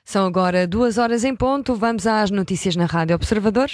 São agora 2h em ponto. Vamos às notícias na Rádio Observador.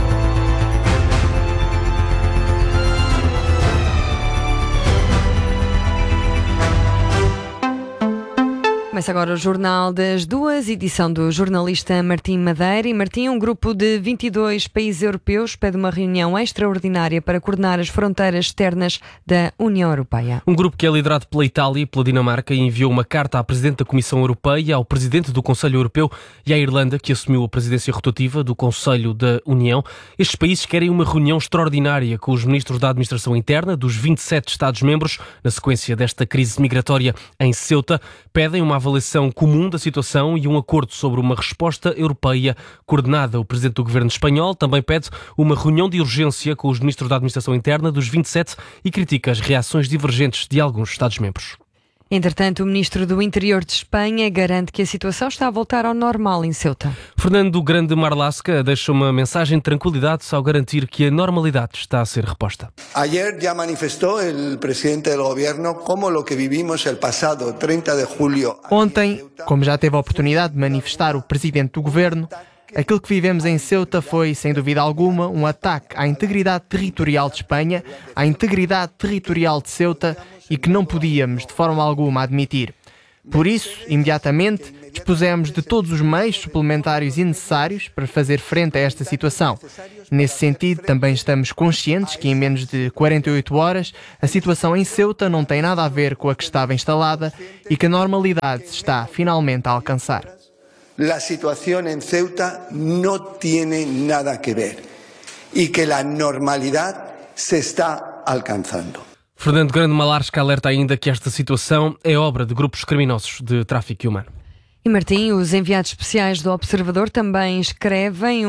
Começa agora o Jornal das 2, edição do jornalista Martim Madeira. E Martim, um grupo de 22 países europeus pede uma reunião extraordinária para coordenar as fronteiras externas da União Europeia. Um grupo que é liderado pela Itália e pela Dinamarca e enviou uma carta à Presidente da Comissão Europeia, ao Presidente do Conselho Europeu e à Irlanda, que assumiu a presidência rotativa do Conselho da União. Estes países querem uma reunião extraordinária com os ministros da Administração Interna dos 27 Estados-membros, na sequência desta crise migratória em Ceuta. Pedem uma avaliação comum da situação e um acordo sobre uma resposta europeia coordenada. O Presidente do Governo espanhol também pede uma reunião de urgência com os ministros da Administração Interna dos 27 e critica as reações divergentes de alguns Estados-membros. Entretanto, o Ministro do Interior de Espanha garante que a situação está a voltar ao normal em Ceuta. Fernando Grande Marlaska deixa uma mensagem de tranquilidade ao garantir que a normalidade está a ser reposta. Ayer ya manifestó el presidente del gobierno como lo que vivimos el pasado 30 de julio. Ontem, como já teve a oportunidade de manifestar o presidente do governo, aquilo que vivemos em Ceuta foi, sem dúvida alguma, um ataque à integridade territorial de Espanha, à integridade territorial de Ceuta e que não podíamos, de forma alguma, admitir. Por isso, imediatamente, dispusemos de todos os meios suplementares e necessários para fazer frente a esta situação. Nesse sentido, também estamos conscientes que em menos de 48 horas a situação em Ceuta não tem nada a ver com a que estava instalada e que a normalidade se está finalmente a alcançar. La situación en Ceuta no tiene nada que ver y que la normalidad se está alcanzando. Fernando Grande Marlaska alerta ainda que esta situação é obra de grupos criminosos de tráfico humano. E Martim, os enviados especiais do Observador também descrevem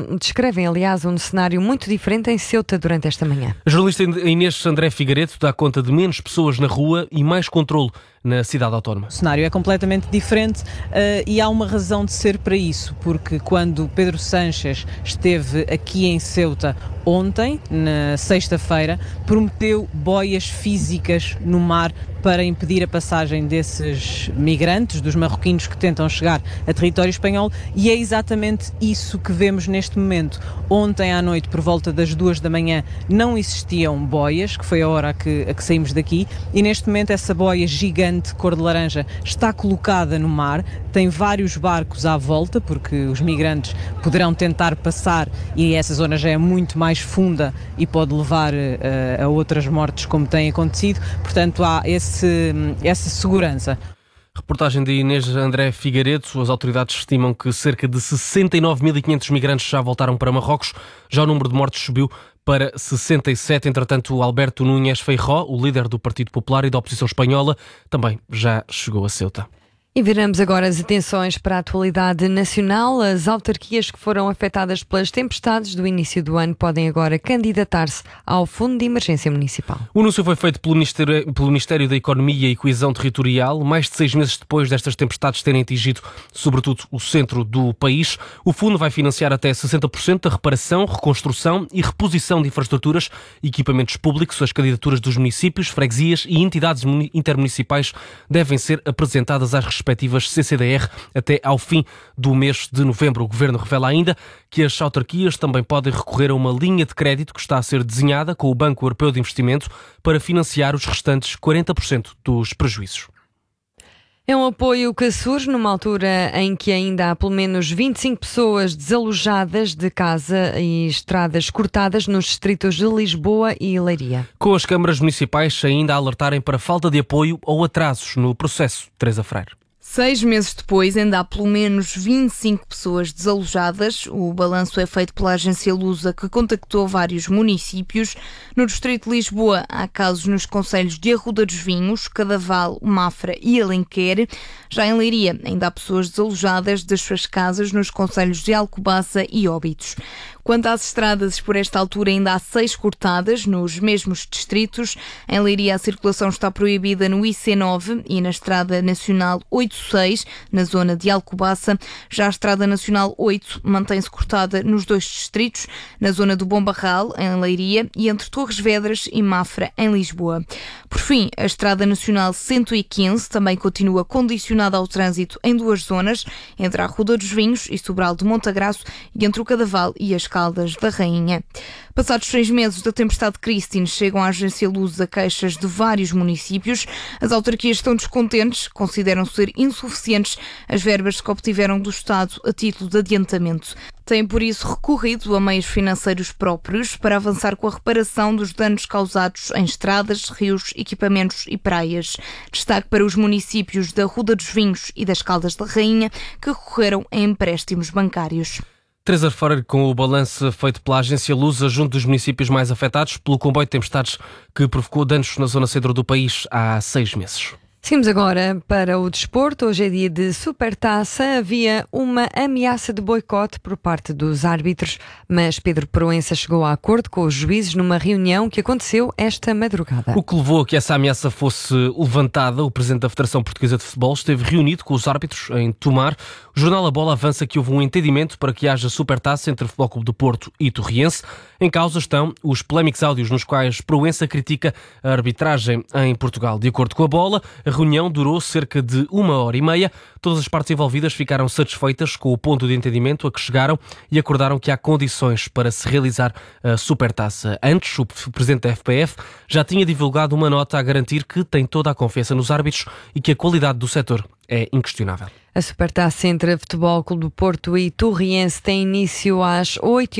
um cenário muito diferente em Ceuta durante esta manhã. A jornalista Inês André Figueiredo dá conta de menos pessoas na rua e mais controle na cidade autónoma. O cenário é completamente diferente e há uma razão de ser para isso, porque quando Pedro Sánchez esteve aqui em Ceuta ontem, na sexta-feira, prometeu boias físicas no mar para impedir a passagem desses migrantes, dos marroquinos que tentam chegar a território espanhol, e é exatamente isso que vemos neste momento. Ontem à noite, por volta das 2 da manhã, não existiam boias, que foi a hora a que saímos daqui, e neste momento essa boia gigante cor de laranja está colocada no mar, tem vários barcos à volta, porque os migrantes poderão tentar passar e essa zona já é muito mais funda e pode levar a outras mortes como tem acontecido, portanto há essa segurança. Reportagem de Inês André Figueiredo. As autoridades estimam que cerca de 69.500 migrantes já voltaram para Marrocos. Já o número de mortes subiu para 67. Entretanto, Alberto Núñez Feijóo, o líder do Partido Popular e da oposição espanhola, também já chegou a Ceuta. E viramos agora as atenções para a atualidade nacional. As autarquias que foram afetadas pelas tempestades do início do ano podem agora candidatar-se ao Fundo de Emergência Municipal. O anúncio foi feito pelo Ministério da Economia e Coesão Territorial, mais de 6 meses depois destas tempestades terem atingido, sobretudo, o centro do país. O fundo vai financiar até 60% da reparação, reconstrução e reposição de infraestruturas e equipamentos públicos. As candidaturas dos municípios, freguesias e entidades intermunicipais devem ser apresentadas às respectivas CCDR até ao fim do mês de novembro. O Governo revela ainda que as autarquias também podem recorrer a uma linha de crédito que está a ser desenhada com o Banco Europeu de Investimento para financiar os restantes 40% dos prejuízos. É um apoio que surge numa altura em que ainda há pelo menos 25 pessoas desalojadas de casa e estradas cortadas nos distritos de Lisboa e Leiria. Com as câmaras municipais ainda a alertarem para falta de apoio ou atrasos no processo. Teresa Freire. 6 meses depois, ainda há pelo menos 25 pessoas desalojadas. O balanço é feito pela agência Lusa, que contactou vários municípios. No distrito de Lisboa, há casos nos concelhos de Arruda dos Vinhos, Cadaval, Mafra e Alenquer. Já em Leiria, ainda há pessoas desalojadas das suas casas nos concelhos de Alcobaça e Óbidos. Quanto às estradas, por esta altura ainda há 6 cortadas nos mesmos distritos. Em Leiria, a circulação está proibida no IC9 e na Estrada Nacional 8 186, na zona de Alcobaça. Já a Estrada Nacional 8 mantém-se cortada nos 2 distritos, na zona do Bom Barral, em Leiria, e entre Torres Vedras e Mafra, em Lisboa. Por fim, a Estrada Nacional 115 também continua condicionada ao trânsito em 2 zonas, entre a Ruda dos Vinhos e Sobral de Montagraço e entre o Cadaval e as Caldas da Rainha. Passados 6 meses da tempestade Christine, chegam à agência Lusa queixas de vários municípios. As autarquias estão descontentes, consideram ser insuficientes as verbas que obtiveram do Estado a título de adiantamento. Têm, por isso, recorrido a meios financeiros próprios para avançar com a reparação dos danos causados em estradas, rios, equipamentos e praias. Destaque para os municípios da Ruda dos Vinhos e das Caldas da Rainha, que recorreram a empréstimos bancários. Teresa Ferreira, com o balanço feito pela agência Lusa, junto dos municípios mais afetados pelo comboio de tempestades que provocou danos na zona centro do país há 6 meses. Seguimos agora para o desporto. Hoje é dia de Supertaça. Havia uma ameaça de boicote por parte dos árbitros, mas Pedro Proença chegou a acordo com os juízes numa reunião que aconteceu esta madrugada. O que levou a que essa ameaça fosse levantada, o presidente da Federação Portuguesa de Futebol esteve reunido com os árbitros em Tomar. O jornal A Bola avança que houve um entendimento para que haja Supertaça entre o Futebol Clube do Porto e Torriense. Em causa estão os polémicos áudios nos quais Proença critica a arbitragem em Portugal. De acordo com A Bola, a reunião durou cerca de 1h30. Todas as partes envolvidas ficaram satisfeitas com o ponto de entendimento a que chegaram e acordaram que há condições para se realizar a Supertaça. Antes, o presidente da FPF já tinha divulgado uma nota a garantir que tem toda a confiança nos árbitros e que a qualidade do setor é inquestionável. A Supertaça entre Futebol Clube do Porto e Torriense tem início às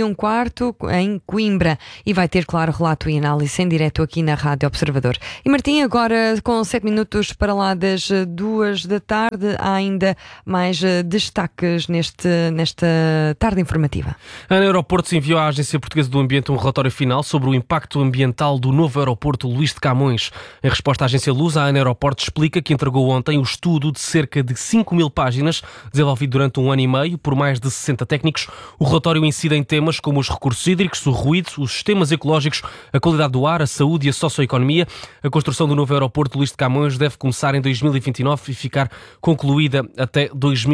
8h15 em Coimbra e vai ter, claro, relato e análise em direto aqui na Rádio Observador. E Martim, agora com 7 minutos para lá das 2 da tarde, há ainda mais destaques nesta tarde informativa. A Aeroportos enviou à Agência Portuguesa do Ambiente um relatório final sobre o impacto ambiental do novo aeroporto Luís de Camões. Em resposta à Agência Lusa, a Aeroportos explica que entregou ontem o estudo de cerca de 5.000 páginas, desenvolvido durante 1 ano e meio por mais de 60 técnicos. O relatório incide em temas como os recursos hídricos, o ruído, os sistemas ecológicos, a qualidade do ar, a saúde e a socioeconomia. A construção do novo aeroporto Luís de Camões deve começar em 2029 e ficar concluída até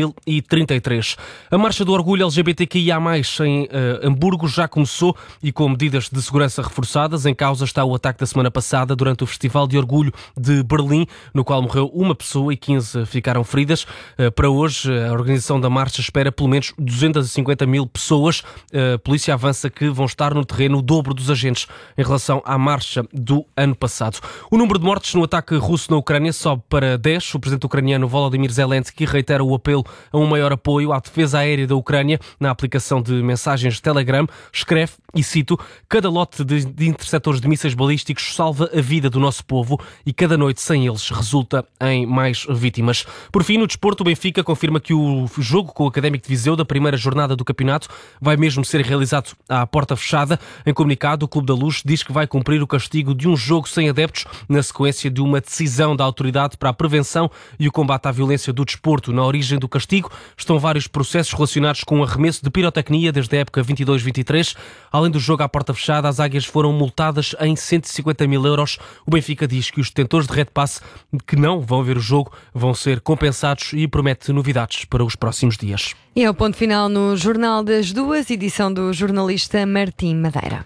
2033. A Marcha do Orgulho LGBTQIA+, em Hamburgo já começou e com medidas de segurança reforçadas. Em causa está o ataque da semana passada durante o Festival de Orgulho de Berlim, no qual morreu uma pessoa e 15 ficaram feridas. Para hoje, a organização da marcha espera pelo menos 250.000 pessoas. A polícia avança que vão estar no terreno o dobro dos agentes em relação à marcha do ano passado. O número de mortes no ataque russo na Ucrânia sobe para 10. O presidente ucraniano Volodymyr Zelensky reitera o apelo a um maior apoio à defesa aérea da Ucrânia na aplicação de mensagens Telegram. Escreve, e cito, cada lote de interceptores de mísseis balísticos salva a vida do nosso povo e cada noite sem eles resulta em mais vítimas. Por fim, no desporto, o Benfica confirma que o jogo com o Académico de Viseu da primeira jornada do campeonato vai mesmo ser realizado à porta fechada. Em comunicado, o Clube da Luz diz que vai cumprir o castigo de um jogo sem adeptos na sequência de uma decisão da Autoridade para a Prevenção e o Combate à Violência do Desporto. Na origem do castigo estão vários processos relacionados com o arremesso de pirotecnia desde a época 22-23. Além do jogo à porta fechada, as Águias foram multadas em 150.000 euros. O Benfica diz que os detentores de Red Pass que não vão ver o jogo vão ser compensados e promete novidades para os próximos dias. E é o ponto final no Jornal das 2, edição do jornalista Martim Madeira.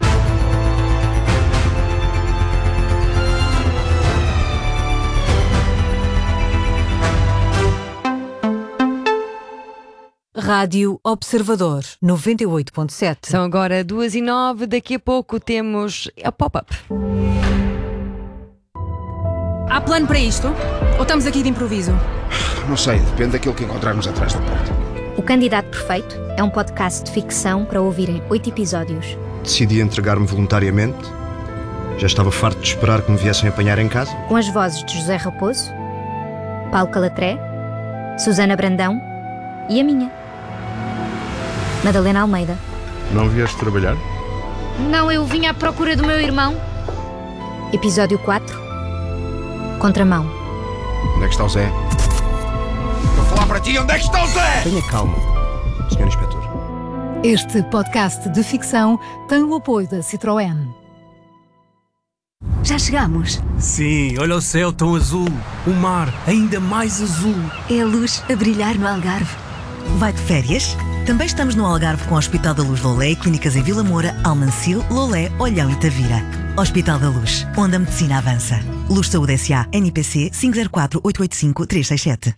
Rádio Observador 98.7. São agora 2h09, daqui a pouco temos a pop-up. Há plano para isto? Ou estamos aqui de improviso? Não sei, depende daquilo que encontrarmos atrás da porta. O Candidato Perfeito é um podcast de ficção para ouvir em 8 episódios. Decidi entregar-me voluntariamente. Já estava farto de esperar que me viessem apanhar em casa. Com as vozes de José Raposo, Paulo Calatré, Susana Brandão e a minha, Madalena Almeida. Não vieste trabalhar? Não, eu vim à procura do meu irmão. Episódio 4. Contramão. Onde é que está o Zé? Vou falar para ti, onde é que está o Zé? Tenha calma, Sr. Inspetor. Este podcast de ficção tem o apoio da Citroën. Já chegamos. Sim, olha o céu tão azul. O mar ainda mais azul. É a luz a brilhar no Algarve. Vai de férias? Também estamos no Algarve com o Hospital da Luz Lolé e clínicas em Vila Moura, Almancil, Lolé, Olhão e Tavira. Hospital da Luz, onde a medicina avança. Luz Saúde S.A. NIPC 504-885-367.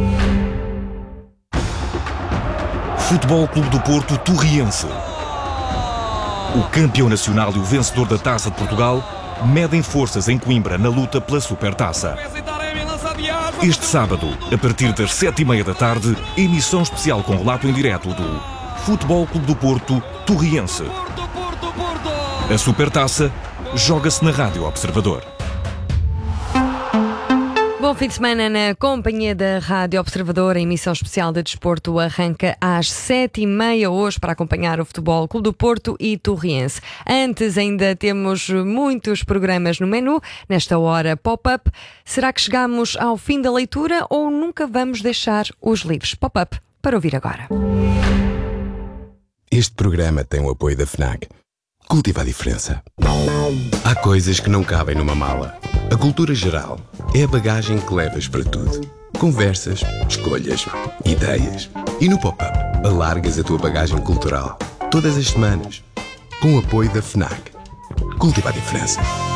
Futebol Clube do Porto Torriense. O campeão nacional e o vencedor da Taça de Portugal medem forças em Coimbra na luta pela Supertaça. Este sábado, a partir das 7h30 da tarde, emissão especial com relato em direto do Futebol Clube do Porto Torriense. A Supertaça joga-se na Rádio Observador. Bom fim de semana na companhia da Rádio Observador. A emissão especial de desporto arranca às 7h30 hoje para acompanhar o Futebol Clube do Porto e Torriense. Antes ainda temos muitos programas no menu. Nesta hora, pop-up. Será que chegamos ao fim da leitura ou nunca vamos deixar os livros? Pop-up para ouvir agora. Este programa tem o apoio da FNAC. Cultiva a diferença. Há coisas que não cabem numa mala. A cultura geral é a bagagem que levas para tudo. Conversas, escolhas, ideias. E no Pop-Up, alargas a tua bagagem cultural. Todas as semanas. Com o apoio da FNAC. Cultiva a diferença.